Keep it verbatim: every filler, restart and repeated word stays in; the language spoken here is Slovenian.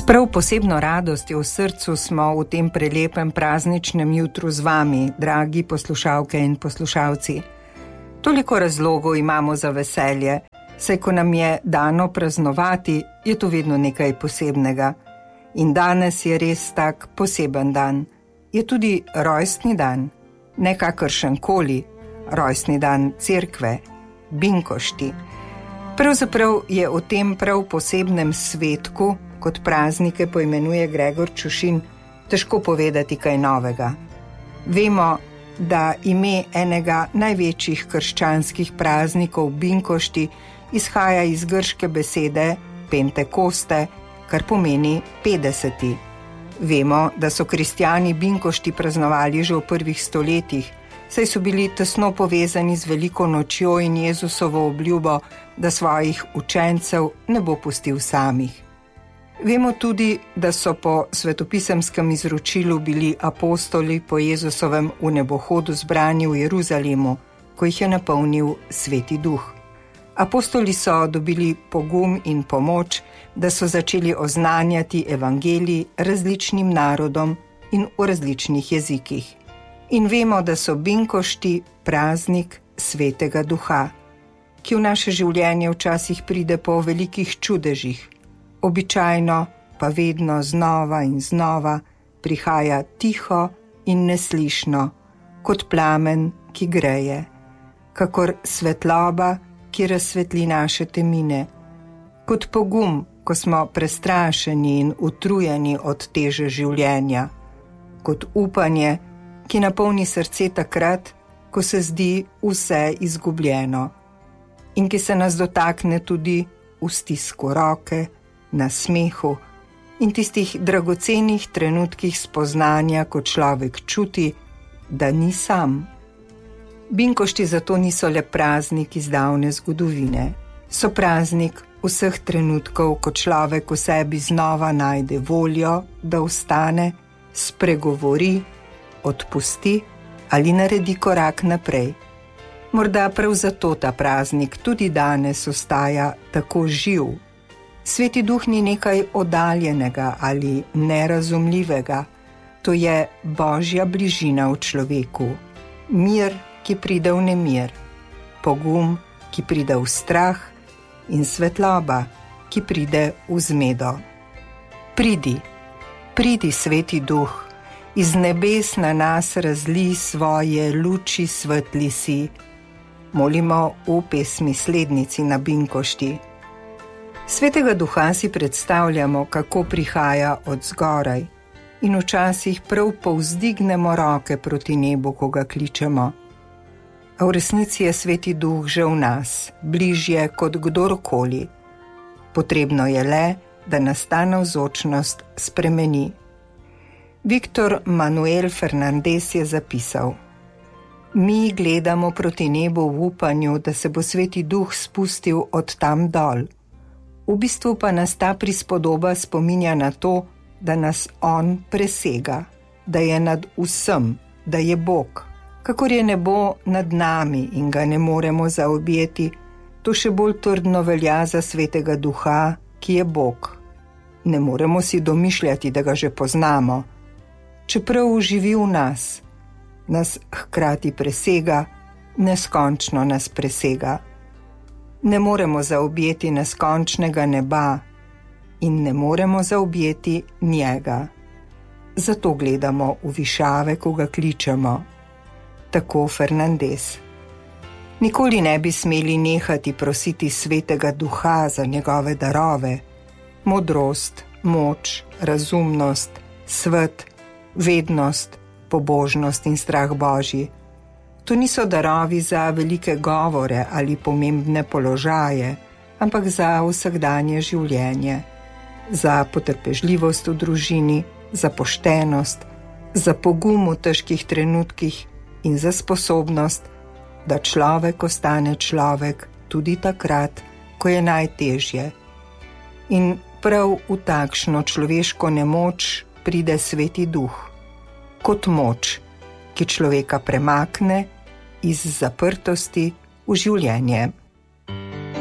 prav posebno radostjo v srcu smo v tem prelepem prazničnem jutru z vami, dragi poslušalke in poslušalci. Toliko razlogov imamo za veselje, saj ko nam je dano praznovati, je to vedno nekaj posebnega. In danes je res tak poseben dan. Je tudi rojstni dan, ne kakršen koli, rojstni dan cerkve, Binkošti. Pravzaprav je o tem prav posebnem svetku, kot praznike poimenuje Gregor Čušin, težko povedati kaj novega. Vemo, da ime enega največjih krščanskih praznikov Binkošti izhaja iz grške besede Pentekoste, kar pomeni petdeseti. Vemo, da so kristjani Binkošti praznovali že v prvih stoletjih, saj so bili tesno povezani z veliko nočjo in Jezusovo obljubo, da svojih učencev ne bo pustil samih. Vemo tudi, da so po svetopisemskem izročilu bili apostoli po Jezusovem v nebohodu zbrani v Jeruzalemu, ko jih je napolnil Sveti Duh. Apostoli so dobili pogum in pomoč, da so začeli oznanjati evangelij različnim narodom in v različnih jezikih. In vemo, da so Binkošti praznik Svetega Duha, ki v naše življenje včasih pride po velikih čudežih. Običajno pa vedno znova in znova prihaja tiho in neslišno, kot plamen, ki greje, kakor svetloba, ki razsvetli naše temine, kot pogum, ko smo prestrašeni in utrujeni od teže življenja, kot upanje, ki napolni srce takrat, ko se zdi vse izgubljeno in ki se nas dotakne tudi v stisku roke, na smehu in tistih dragocenih trenutkih spoznanja, ko človek čuti, da ni sam. Binkošti zato niso le praznik iz davne zgodovine. So praznik vseh trenutkov, ko človek v sebi znova najde voljo, da vstane, spregovori, odpusti ali naredi korak naprej. Morda prav zato ta praznik tudi danes ostaja tako živ. Sveti Duh ni nekaj oddaljenega ali nerazumljivega, to je Božja bližina v človeku, mir, ki pride v nemir, pogum, ki pride v strah in svetloba, ki pride v zmedo. Pridi, pridi, Sveti Duh, iz nebes na nas razli svoje luči svetli si, molimo v pesmi Slednici na Binkošti. Svetega Duha si predstavljamo, kako prihaja od zgoraj in včasih prav povzdignemo roke proti nebu, ko ga kličemo. A v resnici je Sveti Duh že v nas, bližje kot kdorkoli. Potrebno je le, da nas ta navzočnost spremeni. Viktor Manuel Fernandez je zapisal: Mi gledamo proti nebu v upanju, da se bo Sveti Duh spustil od tam dol. V bistvu pa nas ta prispodoba spominja na to, da nas On presega, da je nad vsem, da je Bog. Kakor je nebo nad nami in ga ne moremo zaobjeti, to še bolj trdno velja za Svetega Duha, ki je Bog. Ne moremo si domišljati, da ga že poznamo. Čeprav živi v nas, nas hkrati presega, neskončno nas presega. Ne moremo zaobjeti neskončnega neba in ne moremo zaobjeti njega. Zato gledamo v višave, ko ga kličemo. Tako Fernandez. Nikoli ne bi smeli nehati prositi Svetega Duha za njegove darove, modrost, moč, razumnost, svet, vednost, pobožnost in strah Božji. To niso darovi za velike govore ali pomembne položaje, ampak za vsakdanje življenje, za potrpežljivost v družini, za poštenost, za pogum v težkih trenutkih in za sposobnost, da človek ostane človek tudi takrat, ko je najtežje. In prav v takšno človeško nemoč pride Sveti Duh, kot moč, ki človeka premakne iz zaprtosti v življenje.